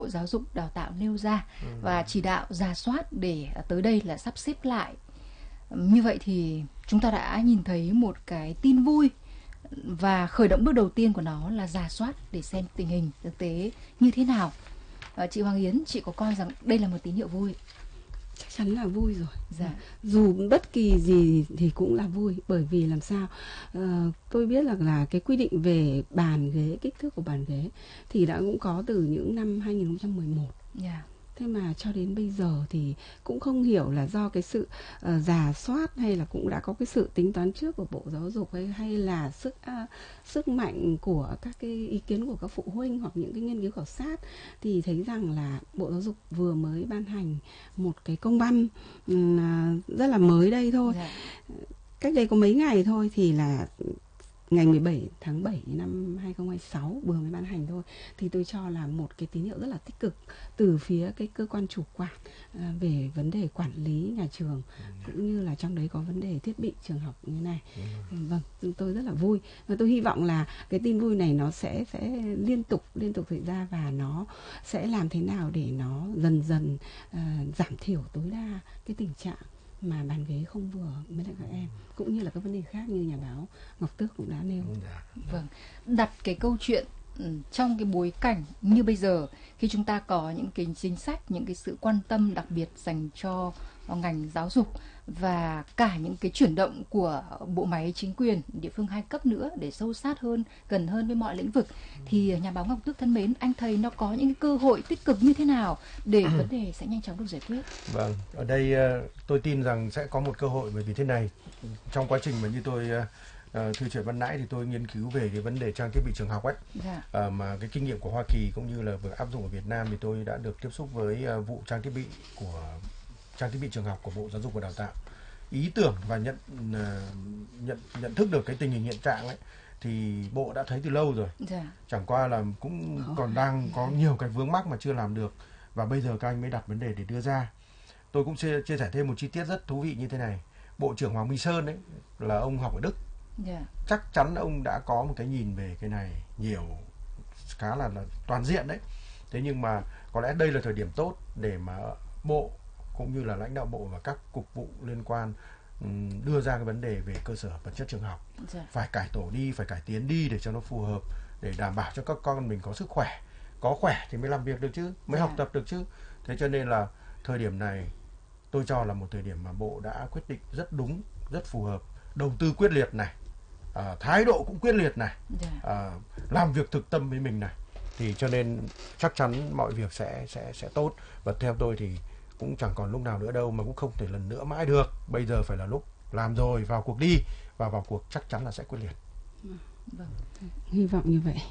Bộ Giáo dục Đào tạo nêu ra và chỉ đạo rà soát để tới đây là sắp xếp lại. Như vậy thì chúng ta đã nhìn thấy một cái tin vui, và khởi động bước đầu tiên của nó là rà soát để xem tình hình thực tế như thế nào. Chị Hoàng Yến, chị có coi rằng đây là một tín hiệu vui? Chắc chắn là vui rồi. Dạ. Dù bất kỳ gì thì cũng là vui, bởi vì làm sao tôi biết là cái quy định về bàn ghế, kích thước của bàn ghế thì đã cũng có từ những năm 2011. Yeah. Thế mà cho đến bây giờ thì cũng không hiểu là do cái sự rà soát hay là cũng đã có cái sự tính toán trước của Bộ Giáo dục hay là sức mạnh của các cái ý kiến của các phụ huynh hoặc những cái nghiên cứu khảo sát, thì thấy rằng là Bộ Giáo dục vừa mới ban hành một cái công văn rất là mới đây thôi. Yeah. Cách đây có mấy ngày thôi, thì là ngày 17 tháng 7 năm 2026 vừa mới ban hành thôi, thì tôi cho là một cái tín hiệu rất là tích cực từ phía cái cơ quan chủ quản về vấn đề quản lý nhà trường, cũng như là trong đấy có vấn đề thiết bị trường học như thế này. Vâng, tôi rất là vui, và tôi hy vọng là cái tin vui này nó sẽ liên tục xảy ra, và nó sẽ làm thế nào để nó dần dần giảm thiểu tối đa cái tình trạng mà bàn ghế không vừa với lại các em, cũng như là các vấn đề khác như nhà báo Ngọc Tước cũng đã nêu. Vâng, đặt cái câu chuyện trong cái bối cảnh như bây giờ, khi chúng ta có những cái chính sách, những cái sự quan tâm đặc biệt dành cho ngành giáo dục, và cả những cái chuyển động của bộ máy chính quyền địa phương hai cấp nữa để sâu sát hơn, gần hơn với mọi lĩnh vực, thì nhà báo Ngọc Tước thân mến, anh thấy nó có những cơ hội tích cực như thế nào để vấn đề sẽ nhanh chóng được giải quyết? Vâng, ở đây tôi tin rằng sẽ có một cơ hội, bởi vì thế này, trong quá trình mà như tôi thưa chuyện ban nãy thì tôi nghiên cứu về cái vấn đề trang thiết bị trường học ấy. Dạ. Mà cái kinh nghiệm của Hoa Kỳ cũng như là việc áp dụng ở Việt Nam thì tôi đã được tiếp xúc với vụ trang thiết bị trường học của Bộ Giáo dục và Đào tạo. Ý tưởng và nhận thức được cái tình hình hiện trạng ấy thì Bộ đã thấy từ lâu rồi. Dạ. Chẳng qua là cũng còn đang có nhiều cái vướng mắc mà chưa làm được, và bây giờ các anh mới đặt vấn đề để đưa ra. Tôi cũng chia sẻ thêm một chi tiết rất thú vị như thế này. Bộ trưởng Hoàng Minh Sơn ấy là ông học ở Đức. Yeah. Chắc chắn ông đã có một cái nhìn về cái này nhiều, khá là toàn diện đấy. Thế nhưng mà có lẽ đây là thời điểm tốt để mà Bộ cũng như là lãnh đạo Bộ và các cục vụ liên quan đưa ra cái vấn đề về cơ sở vật chất trường học. Yeah. Phải cải tổ đi, phải cải tiến đi để cho nó phù hợp, để đảm bảo cho các con mình có sức khỏe. Có khỏe thì mới làm việc được chứ, mới học tập được chứ. Thế cho nên là thời điểm này tôi cho là một thời điểm mà Bộ đã quyết định rất đúng, rất phù hợp. Đầu tư quyết liệt này, thái độ cũng quyết liệt này, làm việc thực tâm với mình này, thì cho nên chắc chắn mọi việc sẽ tốt. Và theo tôi thì cũng chẳng còn lúc nào nữa đâu, mà cũng không thể lần nữa mãi được. Bây giờ phải là lúc làm rồi, vào cuộc đi, và vào cuộc chắc chắn là sẽ quyết liệt. Vâng. Hy vọng như vậy.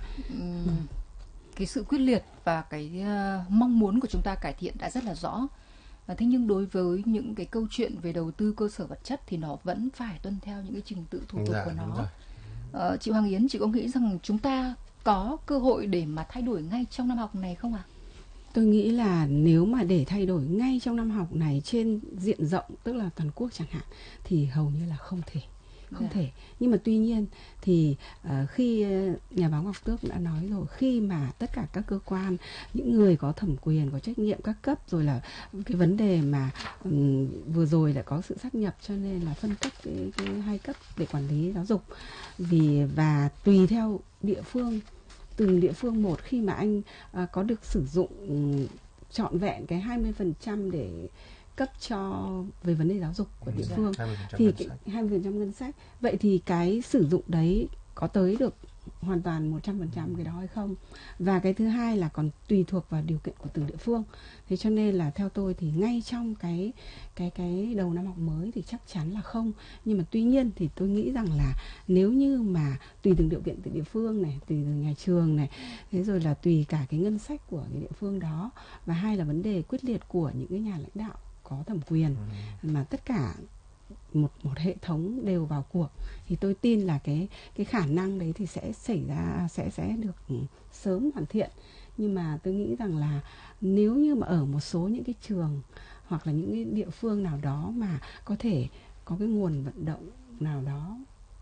Cái sự quyết liệt và cái mong muốn của chúng ta cải thiện đã rất là rõ. Thế nhưng đối với những cái câu chuyện về đầu tư cơ sở vật chất thì nó vẫn phải tuân theo những cái trình tự thủ tục của nó. Chị Hoàng Yến, chị có nghĩ rằng chúng ta có cơ hội để mà thay đổi ngay trong năm học này không ạ? Tôi nghĩ là nếu mà để thay đổi ngay trong năm học này trên diện rộng, tức là toàn quốc chẳng hạn, thì hầu như là không thể. Nhưng mà tuy nhiên thì khi nhà báo Ngọc Tước đã nói rồi, khi mà tất cả các cơ quan, những người có thẩm quyền, có trách nhiệm các cấp, rồi là cái vấn đề mà vừa rồi đã có sự sáp nhập, cho nên là phân cấp cái hai cấp để quản lý giáo dục. Và tùy theo địa phương, từng địa phương một, khi mà anh có được sử dụng trọn vẹn cái 20% để cấp cho về vấn đề giáo dục của địa phương, thì 20% ngân sách, vậy thì cái sử dụng đấy có tới được hoàn toàn 100% cái đó hay không? Và cái thứ hai là còn tùy thuộc vào điều kiện của từng địa phương. Thế cho nên là theo tôi thì ngay trong cái đầu năm học mới thì chắc chắn là không. Nhưng mà tuy nhiên thì tôi nghĩ rằng là nếu như mà tùy từng điều kiện từ địa phương này, tùy từng nhà trường này, thế rồi là tùy cả cái ngân sách của cái địa phương đó, và hai là vấn đề quyết liệt của những cái nhà lãnh đạo có thẩm quyền, mà tất cả một hệ thống đều vào cuộc, thì tôi tin là cái khả năng đấy thì sẽ xảy ra, sẽ được sớm hoàn thiện. Nhưng mà tôi nghĩ rằng là nếu như mà ở một số những cái trường hoặc là những cái địa phương nào đó mà có thể có cái nguồn vận động nào đó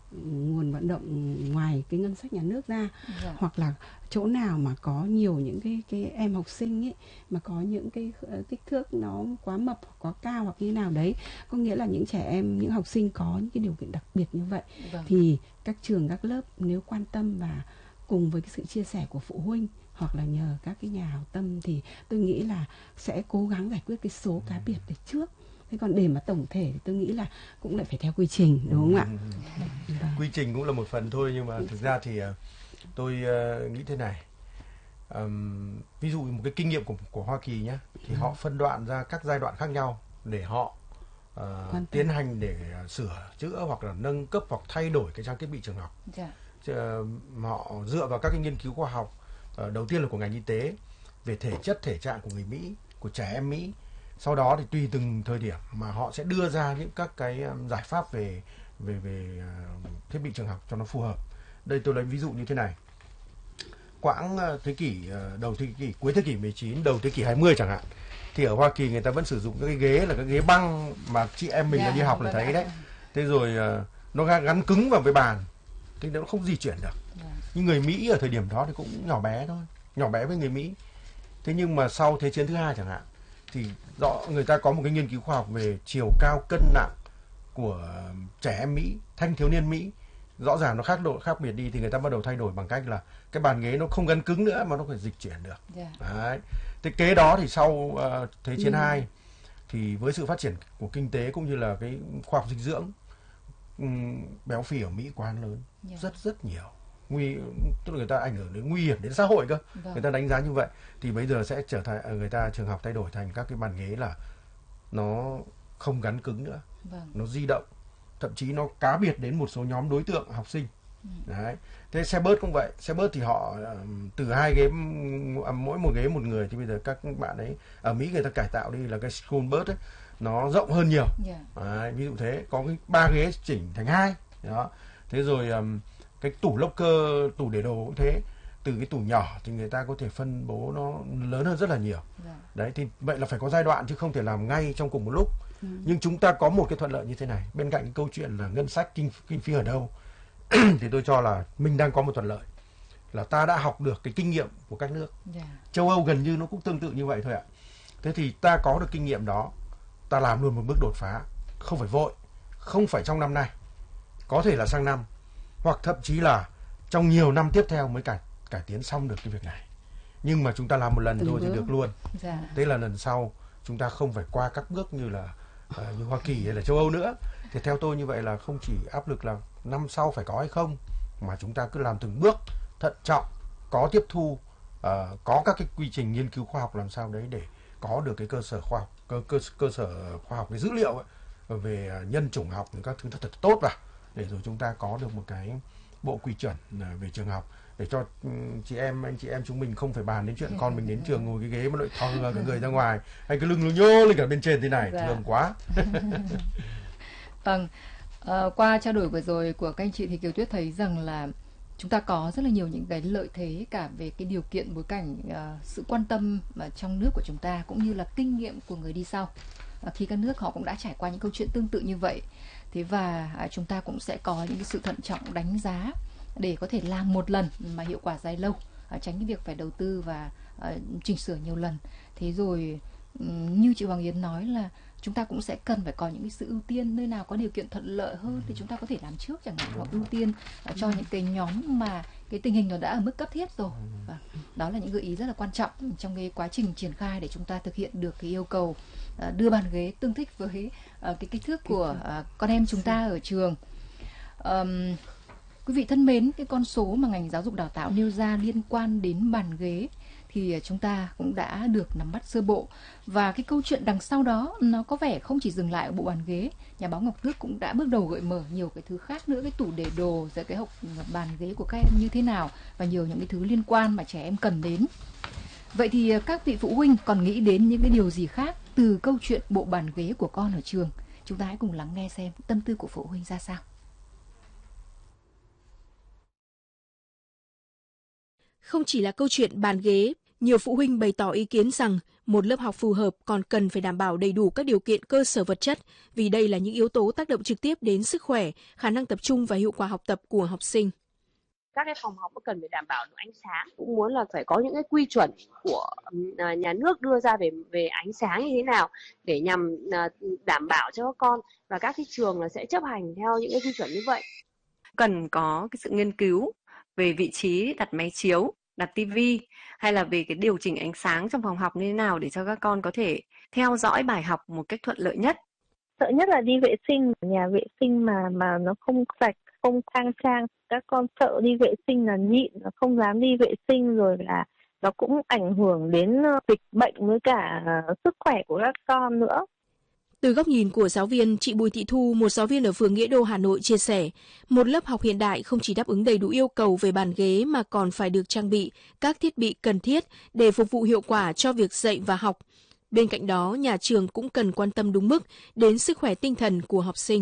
nguồn vận động ngoài cái ngân sách nhà nước ra, Dạ. hoặc là chỗ nào mà có nhiều những cái em học sinh ấy mà có những cái kích thước nó quá mập hoặc quá cao hoặc như nào đấy, có nghĩa là những trẻ em, những học sinh có những cái điều kiện đặc biệt như vậy, Vâng. thì các trường các lớp nếu quan tâm và cùng với cái sự chia sẻ của phụ huynh hoặc là nhờ các cái nhà hảo tâm thì tôi nghĩ là sẽ cố gắng giải quyết cái số cá biệt để trước. Thế còn để mà tổng thể thì tôi nghĩ là cũng lại phải theo quy trình, đúng không ạ? Vâng. Quy trình cũng là một phần thôi, nhưng mà thực ra thì tôi nghĩ thế này. Ví dụ một cái kinh nghiệm của Hoa Kỳ nhé, thì họ phân đoạn ra các giai đoạn khác nhau để họ tiến hành để sửa chữa hoặc là nâng cấp hoặc thay đổi cái trang thiết bị trường học. Dạ. Họ dựa vào các cái nghiên cứu khoa học, đầu tiên là của ngành y tế về thể chất, thể trạng của người Mỹ, của trẻ em Mỹ. Sau đó thì tùy từng thời điểm mà họ sẽ đưa ra những các cái giải pháp về thiết bị trường học cho nó phù hợp. Đây tôi lấy ví dụ như thế này. Quãng thế kỷ đầu thế kỷ, cuối thế kỷ 19, đầu thế kỷ 20 chẳng hạn, thì ở Hoa Kỳ người ta vẫn sử dụng các cái ghế là các ghế băng mà chị em mình đi học là thấy đấy. Thế rồi nó gắn cứng vào với bàn, thì nó không di chuyển được. Nhưng người Mỹ ở thời điểm đó thì cũng nhỏ bé thôi, nhỏ bé với người Mỹ. Thế nhưng mà sau Thế chiến thứ hai chẳng hạn, thì người ta có một cái nghiên cứu khoa học về chiều cao cân nặng của trẻ em Mỹ, thanh thiếu niên Mỹ, rõ ràng nó khác biệt đi, thì người ta bắt đầu thay đổi bằng cách là cái bàn ghế nó không gắn cứng nữa mà nó phải dịch chuyển được. Đấy. Thế kế đó thì sau Thế chiến 2 thì với sự phát triển của kinh tế cũng như là cái khoa học dinh dưỡng, béo phì ở Mỹ quá lớn, rất nhiều. Tức là người ta ảnh hưởng đến, nguy hiểm đến xã hội cơ. Người ta đánh giá như vậy, thì bây giờ sẽ trở thành trường học thay đổi thành các cái bàn ghế là nó không gắn cứng nữa, nó di động, thậm chí nó cá biệt đến một số nhóm đối tượng học sinh. Đấy. Thế xe bus cũng vậy, xe bus thì họ từ 2 ghế, mỗi một ghế một người, thì bây giờ các bạn ấy ở Mỹ người ta cải tạo đi là cái school bus ấy, nó rộng hơn nhiều. Đấy, ví dụ thế, có cái 3 ghế chỉnh thành 2 đó. Thế rồi cái tủ locker, tủ để đồ cũng thế, từ cái tủ nhỏ thì người ta có thể phân bố nó lớn hơn rất là nhiều. Đấy, thì vậy là phải có giai đoạn chứ không thể làm ngay trong cùng một lúc. Nhưng chúng ta có một cái thuận lợi như thế này, bên cạnh cái câu chuyện là ngân sách kinh phí ở đâu thì tôi cho là mình đang có một thuận lợi là ta đã học được cái kinh nghiệm của các nước. Châu Âu gần như nó cũng tương tự như vậy thôi ạ. Thế thì ta có được kinh nghiệm đó, ta làm luôn một bước đột phá, không phải vội, không phải trong năm nay, có thể là sang năm, hoặc thậm chí là trong nhiều năm tiếp theo mới cải tiến xong được cái việc này. Nhưng mà chúng ta làm một lần thôi thì được luôn. Thế là lần sau chúng ta không phải qua các bước như là như Hoa Kỳ hay là châu Âu nữa. Thì theo tôi như vậy là không chỉ áp lực là năm sau phải có hay không, mà chúng ta cứ làm từng bước thận trọng, có tiếp thu, có các cái quy trình nghiên cứu khoa học làm sao đấy để có được cái cơ sở khoa học, cơ sở khoa học, cái dữ liệu ấy, về nhân chủng học, các thứ thật tốt vào, để rồi chúng ta có được một cái bộ quy chuẩn về trường học, để cho anh chị em chúng mình không phải bàn đến chuyện con mình đến trường ngồi cái ghế mà lại thò cả người ra ngoài, hay cái lưng nó nhô lên cả bên trên thế này, thương quá. Vâng, qua trao đổi vừa rồi của các anh chị thì Kiều Tuyết thấy rằng là chúng ta có rất là nhiều những cái lợi thế cả về cái điều kiện bối cảnh, sự quan tâm trong nước của chúng ta, cũng như là kinh nghiệm của người đi sau. Khi các nước họ cũng đã trải qua những câu chuyện tương tự như vậy. Thế và chúng ta cũng sẽ có những cái sự thận trọng đánh giá để có thể làm một lần mà hiệu quả dài lâu, tránh cái việc phải đầu tư và chỉnh sửa nhiều lần. Thế rồi như chị Hoàng Yến nói là chúng ta cũng sẽ cần phải có những cái sự ưu tiên, nơi nào có điều kiện thuận lợi hơn thì chúng ta có thể làm trước chẳng hạn, hoặc ưu tiên cho những cái nhóm mà cái tình hình nó đã ở mức cấp thiết rồi. Và đó là những gợi ý rất là quan trọng trong cái quá trình triển khai để chúng ta thực hiện được cái yêu cầu đưa bàn ghế tương thích với cái kích thước của con em chúng ta ở trường. Quý vị thân mến, cái con số mà ngành giáo dục đào tạo nêu ra liên quan đến bàn ghế thì chúng ta cũng đã được nắm bắt sơ bộ. Và cái câu chuyện đằng sau đó nó có vẻ không chỉ dừng lại ở bộ bàn ghế. Nhà báo Ngọc Thước cũng đã bước đầu gợi mở nhiều cái thứ khác nữa, cái tủ để đồ, rồi cái hộc bàn ghế của các em như thế nào, và nhiều những cái thứ liên quan mà trẻ em cần đến. Vậy thì các vị phụ huynh còn nghĩ đến những cái điều gì khác từ câu chuyện bộ bàn ghế của con ở trường? Chúng ta hãy cùng lắng nghe xem tâm tư của phụ huynh ra sao. Không chỉ là câu chuyện bàn ghế, Nhiều phụ huynh bày tỏ ý kiến rằng một lớp học phù hợp còn cần phải đảm bảo đầy đủ các điều kiện cơ sở vật chất, vì đây là những yếu tố tác động trực tiếp đến sức khỏe, khả năng tập trung và hiệu quả học tập của học sinh. Các cái phòng học cũng cần phải đảm bảo độ ánh sáng, cũng muốn là phải có những cái quy chuẩn của nhà nước đưa ra về ánh sáng như thế nào để nhằm đảm bảo cho các con, và các cái trường là sẽ chấp hành theo những cái quy chuẩn như vậy. Cần có cái sự nghiên cứu về vị trí đặt máy chiếu, đặt tivi hay là về cái điều chỉnh ánh sáng trong phòng học như thế nào để cho các con có thể theo dõi bài học một cách thuận lợi nhất. Sợ nhất là đi vệ sinh, nhà vệ sinh mà nó không sạch, không khang trang. Các con sợ đi vệ sinh là nhịn, không dám đi vệ sinh, rồi là nó cũng ảnh hưởng đến dịch bệnh với cả sức khỏe của các con nữa. Từ góc nhìn của giáo viên, chị Bùi Thị Thu, một giáo viên ở phường Nghĩa Đô, Hà Nội chia sẻ, một lớp học hiện đại không chỉ đáp ứng đầy đủ yêu cầu về bàn ghế mà còn phải được trang bị các thiết bị cần thiết để phục vụ hiệu quả cho việc dạy và học. Bên cạnh đó, nhà trường cũng cần quan tâm đúng mức đến sức khỏe tinh thần của học sinh.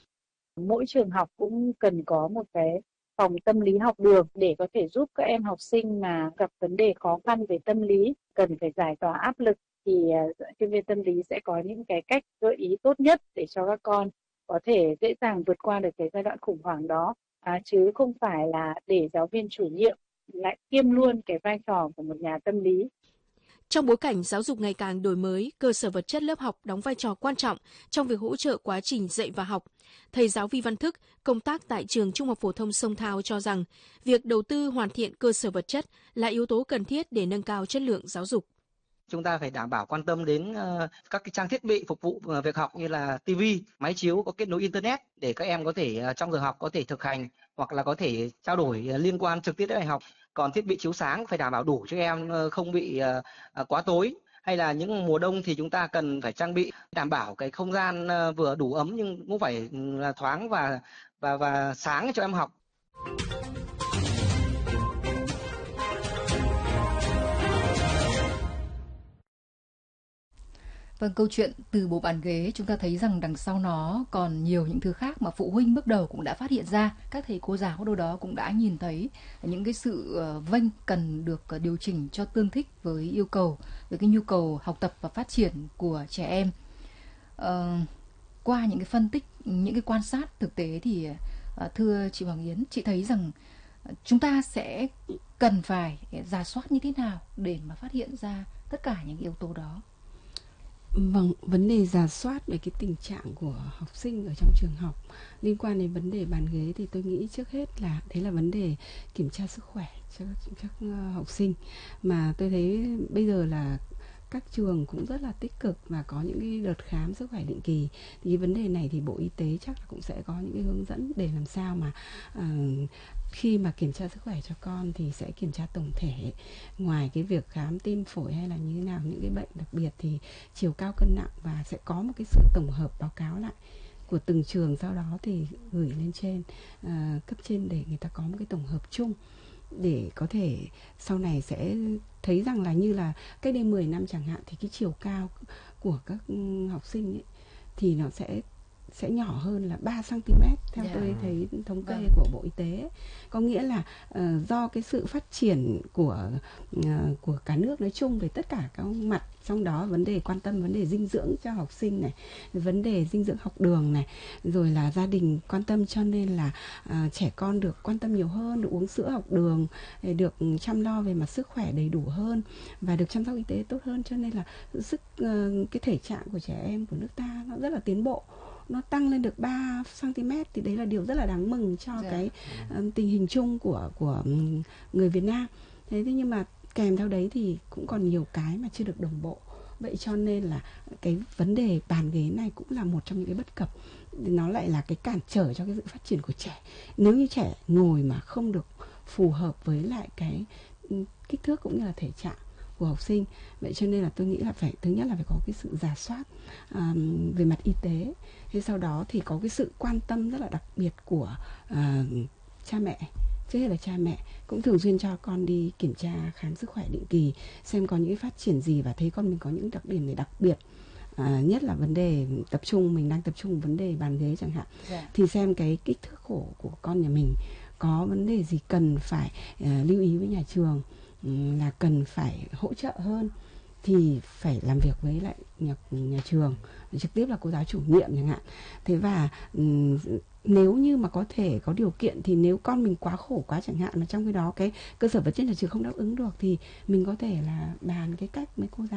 Mỗi trường học cũng cần có một cái phòng tâm lý học đường để có thể giúp các em học sinh mà gặp vấn đề khó khăn về tâm lý, cần phải giải tỏa áp lực, thì chuyên viên tâm lý sẽ có những cái cách gợi ý tốt nhất để cho các con có thể dễ dàng vượt qua được cái giai đoạn khủng hoảng đó, chứ không phải là để giáo viên chủ nhiệm lại kiêm luôn cái vai trò của một nhà tâm lý. Trong bối cảnh giáo dục ngày càng đổi mới, cơ sở vật chất lớp học đóng vai trò quan trọng trong việc hỗ trợ quá trình dạy và học. Thầy giáo Vi Văn Thức, công tác tại trường Trung học phổ thông Sông Thao cho rằng, việc đầu tư hoàn thiện cơ sở vật chất là yếu tố cần thiết để nâng cao chất lượng giáo dục. Chúng ta phải đảm bảo quan tâm đến các cái trang thiết bị phục vụ việc học như là TV, máy chiếu có kết nối internet để các em có thể trong giờ học có thể thực hành hoặc là có thể trao đổi liên quan trực tiếp đến bài học. Còn thiết bị chiếu sáng phải đảm bảo đủ cho em, không bị quá tối. Hay là những mùa đông thì chúng ta cần phải trang bị đảm bảo cái không gian vừa đủ ấm nhưng cũng phải là thoáng và sáng cho em học. Vâng, câu chuyện từ bộ bàn ghế chúng ta thấy rằng đằng sau nó còn nhiều những thứ khác mà phụ huynh bước đầu cũng đã phát hiện ra. Các thầy cô giáo đâu đó cũng đã nhìn thấy những cái sự vênh cần được điều chỉnh cho tương thích với yêu cầu, với cái nhu cầu học tập và phát triển của trẻ em. Qua những cái phân tích, những cái quan sát thực tế thì thưa chị Hoàng Yến, chị thấy rằng chúng ta sẽ cần phải rà soát như thế nào để mà phát hiện ra tất cả những yếu tố đó? Vâng, vấn đề rà soát về cái tình trạng của học sinh ở trong trường học liên quan đến vấn đề bàn ghế thì tôi nghĩ trước hết là đấy là vấn đề kiểm tra sức khỏe cho các học sinh, mà tôi thấy bây giờ là các trường cũng rất là tích cực và có những cái đợt khám sức khỏe định kỳ. Thì cái vấn đề này thì Bộ Y tế chắc là cũng sẽ có những cái hướng dẫn để làm sao mà khi mà kiểm tra sức khỏe cho con thì sẽ kiểm tra tổng thể, ngoài cái việc khám tim phổi hay là như thế nào, những cái bệnh đặc biệt thì chiều cao cân nặng, và sẽ có một cái sự tổng hợp báo cáo lại của từng trường, sau đó thì gửi lên trên cấp trên để người ta có một cái tổng hợp chung, để có thể sau này sẽ thấy rằng là như là cách đây 10 năm chẳng hạn thì cái chiều cao của các học sinh ấy, thì nó sẽ nhỏ hơn là 3 cm theo tôi thấy thống kê của Bộ Y tế ấy. Có nghĩa là do cái sự phát triển của cả nước nói chung về tất cả các mặt, trong đó vấn đề quan tâm vấn đề dinh dưỡng cho học sinh này, vấn đề dinh dưỡng học đường này, rồi là gia đình quan tâm, cho nên là trẻ con được quan tâm nhiều hơn, được uống sữa học đường, được chăm lo về mặt sức khỏe đầy đủ hơn và được chăm sóc y tế tốt hơn, cho nên là cái thể trạng của trẻ em của nước ta nó rất là tiến bộ, nó tăng lên được 3 cm thì đấy là điều rất là đáng mừng cho cái tình hình chung của người Việt Nam. Thế nhưng mà kèm theo đấy thì cũng còn nhiều cái mà chưa được đồng bộ. Vậy cho nên là cái vấn đề bàn ghế này cũng là một trong những cái bất cập. Nó lại là cái cản trở cho cái sự phát triển của trẻ. Nếu như trẻ ngồi mà không được phù hợp với lại cái kích thước cũng như là thể trạng của học sinh. Vậy cho nên là tôi nghĩ là thứ nhất là phải có cái sự rà soát về mặt y tế. Thế sau đó thì có cái sự quan tâm rất là đặc biệt của cha mẹ. Trước hết là cha mẹ cũng thường xuyên cho con đi kiểm tra khám sức khỏe định kỳ, xem có những cái phát triển gì và thấy con mình có những đặc điểm gì đặc biệt. Nhất là vấn đề mình đang tập trung vấn đề bàn ghế chẳng hạn, thì xem cái kích thước của con nhà mình có vấn đề gì cần phải lưu ý với nhà trường. là cần phải hỗ trợ hơn thì phải làm việc với lại nhà trường, trực tiếp là cô giáo chủ nhiệm chẳng hạn. Thế và nếu như mà có thể có điều kiện thì nếu con mình quá khổ quá chẳng hạn mà trong khi đó cái cơ sở vật chất nhà trường không đáp ứng được thì mình có thể là bàn cái cách với cô giáo